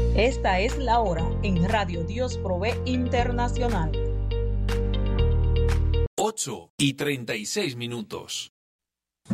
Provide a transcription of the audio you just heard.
Esta es la hora en Radio Dios Provee Internacional. 8:36.